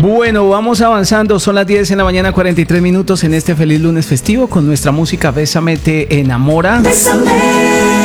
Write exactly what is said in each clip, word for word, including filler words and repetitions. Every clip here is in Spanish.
Bueno, vamos avanzando, son las diez en la mañana, cuarenta y tres minutos en este feliz lunes festivo con nuestra música Bésame te enamora. Bésame.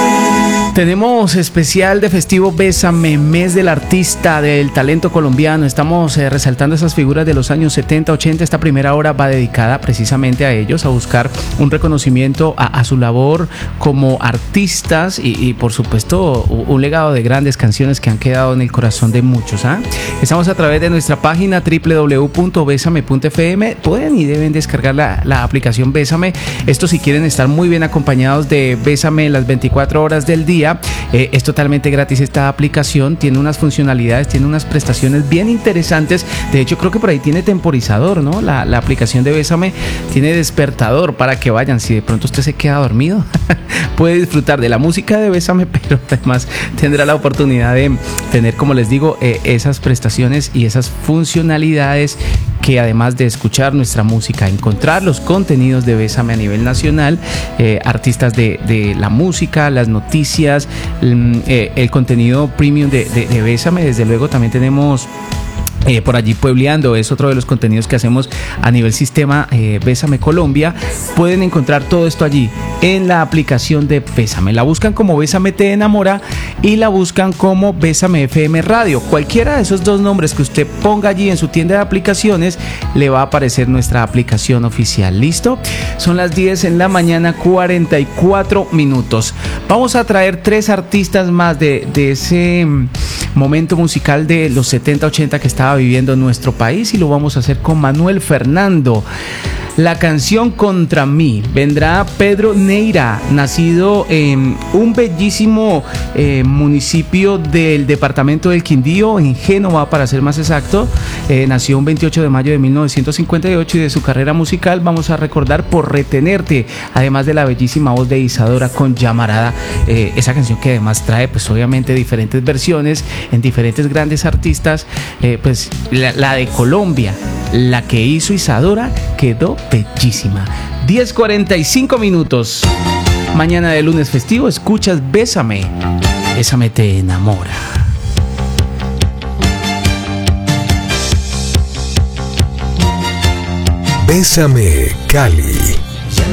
Tenemos especial de festivo Bésame, mes del artista, del talento colombiano. Estamos eh, resaltando esas figuras de los años setenta, ochenta. Esta primera hora va dedicada precisamente a ellos, a buscar un reconocimiento a, a su labor como artistas y, y por supuesto un legado de grandes canciones que han quedado en el corazón de muchos. ¿eh? Estamos a través de nuestra página doble u doble u doble u punto bésame punto efe eme. Pueden y deben descargar la, la aplicación Bésame. Esto si quieren estar muy bien acompañados de Bésame las veinticuatro horas del día. Eh, es totalmente gratis esta aplicación, tiene unas funcionalidades, tiene unas prestaciones bien interesantes. De hecho, creo que por ahí tiene temporizador, ¿no? La, la aplicación de Bésame tiene despertador para que vayan. Si de pronto usted se queda dormido, puede disfrutar de la música de Bésame, pero además tendrá la oportunidad de tener, como les digo, eh, esas prestaciones y esas funcionalidades que además de escuchar nuestra música, encontrar los contenidos de Bésame a nivel nacional, eh, artistas de, de la música, las noticias, el, eh, el contenido premium de, de, de Bésame. Desde luego también tenemos Eh, por allí Puebleando, es otro de los contenidos que hacemos a nivel sistema eh, Bésame Colombia. Pueden encontrar todo esto allí en la aplicación de Bésame. La buscan como Bésame te enamora y la buscan como Bésame F M Radio. Cualquiera de esos dos nombres que usted ponga allí en su tienda de aplicaciones, le va a aparecer nuestra aplicación oficial. ¿Listo? Son las diez en la mañana, cuarenta y cuatro minutos. Vamos a traer tres artistas más de, de ese momento musical de los setenta, ochenta que estaba viviendo nuestro país, y lo vamos a hacer con Manuel Fernando. La canción Contra mí. Vendrá Pedro Neira, nacido en un bellísimo eh, municipio del departamento del Quindío, en Génova para ser más exacto. Eh, nació un veintiocho de mayo de mil novecientos cincuenta y ocho, y de su carrera musical vamos a recordar Por Retenerte, además de la bellísima voz de Isadora con Llamarada. Eh, esa canción que además trae pues obviamente diferentes versiones en diferentes grandes artistas. Eh, pues la, la de Colombia, la que hizo Isadora, quedó bellísima. diez cuarenta y cinco minutos. Mañana de lunes festivo, escuchas Bésame. Bésame te enamora. Bésame Cali.